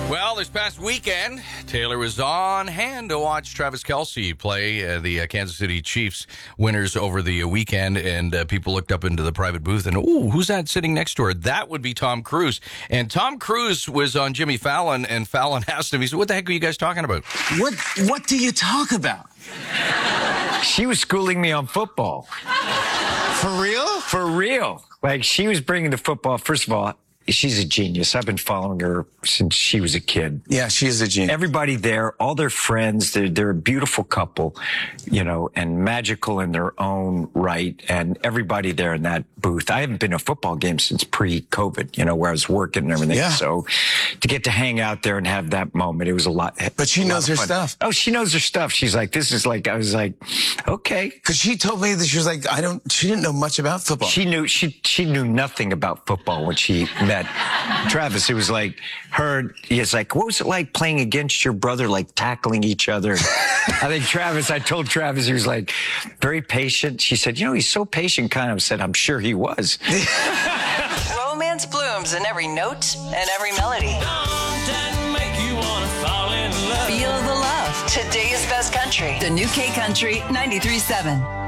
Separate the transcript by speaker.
Speaker 1: Well, this past weekend, Taylor was on hand to watch Travis Kelce play the Kansas City Chiefs winners over the weekend, and people looked up into the private booth and, ooh, who's that sitting next to her? That would be Tom Cruise. And Tom Cruise was on Jimmy Fallon, and Fallon asked him, he said, what the heck are you guys talking about?
Speaker 2: What do you talk about?
Speaker 3: She was schooling me on football.
Speaker 2: For real?
Speaker 3: For real. Like, she was bringing the football. First of all, she's a genius. I've been following her since she was a kid.
Speaker 2: Yeah, she is a genius.
Speaker 3: Everybody there, all their friends, they're a beautiful couple, you know, and magical in their own right. And everybody there in that booth. I haven't been to a football game since pre-COVID, you know, where I was working and everything.
Speaker 2: Yeah.
Speaker 3: So to get to hang out there and have that moment, it was a lot.
Speaker 2: But she knows her stuff.
Speaker 3: Oh, she knows her stuff. She's like, this is like, I was like, okay.
Speaker 2: Because she told me that she was like, she didn't know much about football.
Speaker 3: She knew nothing about football when she met Travis. It was like it's like, what was it like playing against your brother, like tackling each other? I told Travis, he was like very patient. She said, you know, he's so patient, kind of said, I'm sure he was.
Speaker 4: Romance blooms in every note and every melody. Feel the love. Today's best country. The new K Country 93.7.